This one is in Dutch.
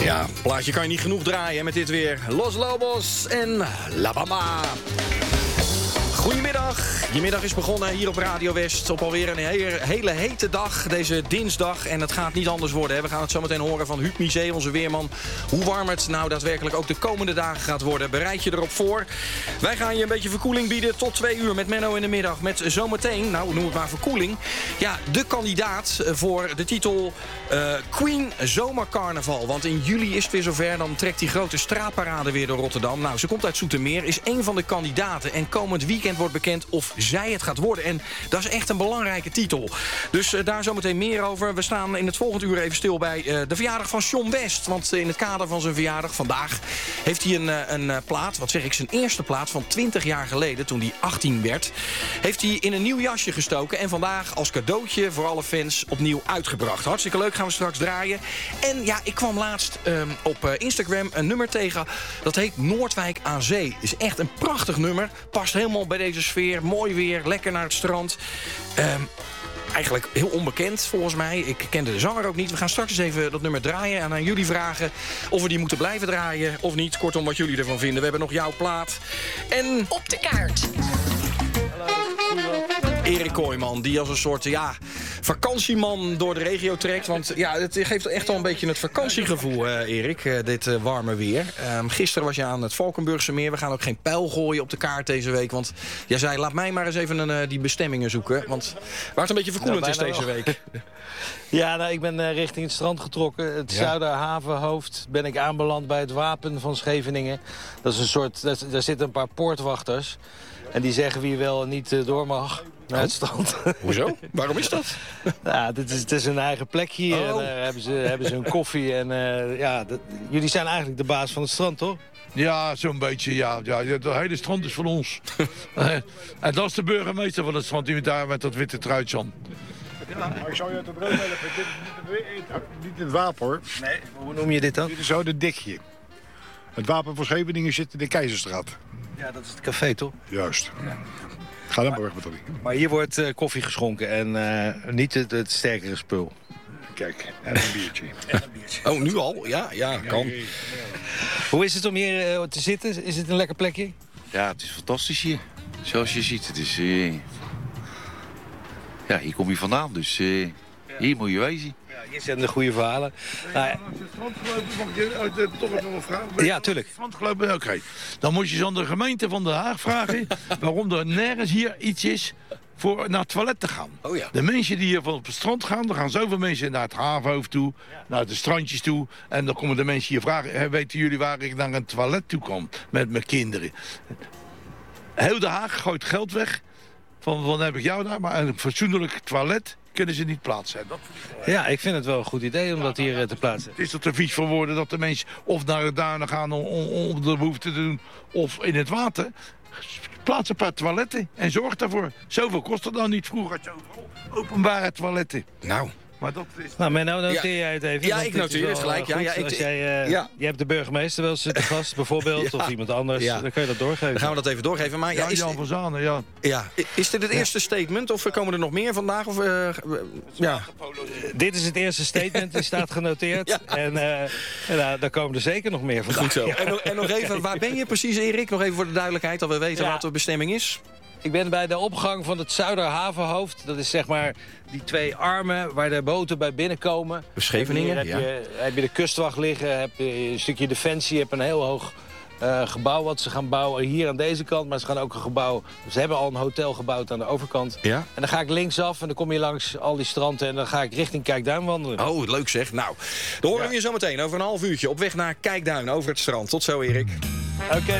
Ja, plaatje kan je niet genoeg draaien met dit weer. Los Lobos en La Bamba. Goedemiddag. Je middag is begonnen hier op Radio West op alweer een hele hete dag, deze dinsdag. En het gaat niet anders worden. Hè. We gaan het zo meteen horen van Huub Misé, onze weerman. Hoe warm het nou daadwerkelijk ook de komende dagen gaat worden. Bereid je erop voor. Wij gaan je een beetje verkoeling bieden tot 2 uur met Menno in de middag. Met zometeen, nou noem het maar verkoeling. Ja, de kandidaat voor de titel Queen Zomercarnaval. Want in juli is het weer zover. Dan trekt die grote straatparade weer door Rotterdam. Nou, ze komt uit Zoetermeer. Is één van de kandidaten. En komend weekend wordt bekend of zij het gaat worden. En dat is echt een belangrijke titel. Dus daar zometeen meer over. We staan in het volgende uur even stil bij de verjaardag van John West. Want in het kader van zijn verjaardag vandaag heeft hij een plaat, wat zeg ik, zijn eerste plaat van 20 jaar geleden, toen hij 18 werd, heeft hij in een nieuw jasje gestoken. En vandaag als cadeautje voor alle fans opnieuw uitgebracht. Hartstikke leuk, gaan we straks draaien. En ja, ik kwam laatst op Instagram een nummer tegen. Dat heet Noordwijk aan Zee. Is echt een prachtig nummer. Past helemaal bij deze sfeer. Mooi weer, lekker naar het strand. Eigenlijk heel onbekend volgens mij. Ik kende de zanger ook niet. We gaan straks eens even dat nummer draaien en aan jullie vragen of we die moeten blijven draaien of niet. Kortom, wat jullie ervan vinden. We hebben nog jouw plaat. En op de kaart. Erik Kooijman, die als een soort vakantieman door de regio trekt. Want ja, het geeft echt wel een beetje het vakantiegevoel, Erik, dit warme weer. Gisteren was je aan het Valkenburgse meer. We gaan ook geen pijl gooien op de kaart deze week. Want jij zei, laat mij maar eens even die bestemmingen zoeken. Want waar het een beetje verkoelend is deze week. Ja, nou, ik ben richting het strand getrokken. Het Zuiderhavenhoofd ben ik aanbeland bij het Wapen van Scheveningen. Dat is een soort, daar zitten een paar poortwachters. En die zeggen wie wel en niet door mag naar het strand. Hoezo? Waarom is dat? Ja, het is hun eigen plek hier. En daar hebben ze hun koffie. En jullie zijn eigenlijk de baas van het strand, toch? Ja, zo'n beetje, ja. Het hele strand is van ons. En dat is de burgemeester van het strand, die daar met dat witte truitje aan. Ja, ik zou je uit de bril helpen. Dit is niet het wapen, hoor. Nee, hoe noem je dit dan? Dit is zo de dikje. Het wapen van Scheveningen zit in de Keizerstraat. Ja, dat is het café, toch? Juist. Ja. Ga dan maar met dat. Maar hier wordt koffie geschonken en niet het sterkere spul. Kijk, en een biertje. Oh, nu al? Ja, kan. Hoe is het om hier te zitten? Is het een lekker plekje? Ja, het is fantastisch hier. Zoals je ziet, het is... Ja, hier kom je vandaan, dus hier moet je wezen. Ja, hier zijn de goede verhalen. Als je strandgelopen, mag je toch even een vraag? Ja, tuurlijk. Strandgelopen, oké. Dan moet je zo aan de gemeente van Den Haag vragen waarom er nergens hier iets is voor naar het toilet te gaan. Oh ja. De mensen die hier van op het strand gaan, er gaan zoveel mensen naar het havenhoofd toe, naar de strandjes toe. En dan komen de mensen hier vragen, weten jullie waar ik naar een toilet toe kan met mijn kinderen? Heel Den Haag gooit geld weg. Van heb ik jou daar, maar een fatsoenlijk toilet kunnen ze niet plaatsen. Ja, ik vind het wel een goed idee om dat hier te plaatsen. Het is toch te vies voor woorden dat de mensen of naar het duinen gaan om de behoefte te doen, of in het water. Plaats een paar toiletten en zorg daarvoor. Zoveel kost het dan niet. Vroeger had je overal openbare toiletten. Nou. Maar dat is... Nou, Menno, noteer jij het even. Ja, ik noteer het gelijk. Je hebt de burgemeester wel eens te gast, bijvoorbeeld, of iemand anders. Ja. Dan kun je dat doorgeven. Dan gaan we dat even doorgeven. Maar Jan van Zanen, is dit het eerste statement? Of komen er nog meer vandaag? Of, Dit is het eerste statement, die staat genoteerd. Ja. En daar komen er zeker nog meer vandaag. Goed zo. En nog even, waar ben je precies, Erik? Nog even voor de duidelijkheid, dat we weten wat de bestemming is. Ik ben bij de opgang van het Zuiderhavenhoofd. Dat is zeg maar die 2 armen waar de boten bij binnenkomen. Scheveningen, heb je de kustwacht liggen, heb je een stukje defensie, heb een heel hoog gebouw wat ze gaan bouwen hier aan deze kant. Maar ze gaan ook een gebouw, ze hebben al een hotel gebouwd aan de overkant. Ja. En dan ga ik linksaf en dan kom je langs al die stranden en dan ga ik richting Kijkduin wandelen. Oh, leuk zeg. Nou, dan horen we je zo meteen over een half uurtje op weg naar Kijkduin over het strand. Tot zo, Erik. Oké.